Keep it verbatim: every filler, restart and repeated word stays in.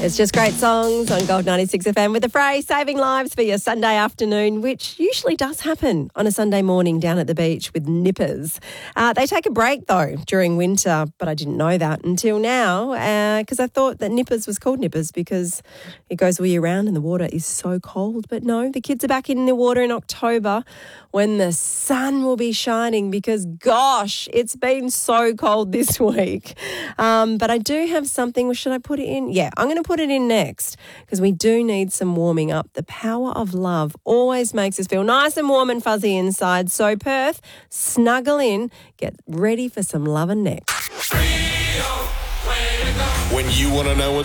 It's just great songs on Gold ninety-six F M with the phrase saving lives for your Sunday afternoon, which usually does happen on a Sunday morning down at the beach with nippers. Uh, they take a break, though, during winter, but I didn't know that until now because uh, I thought that nippers was called nippers because it goes all year round and the water is so cold. But no, the kids are back in the water in October when the sun will be shining because, gosh, it's been so cold this week. Um, but I do have something. Well, should I put it in? Yeah, I'm going to put it in next because we do need some warming up. The power of love always makes us feel nice and warm and fuzzy inside. So Perth, snuggle in, get ready for some loving next. When you want to know what's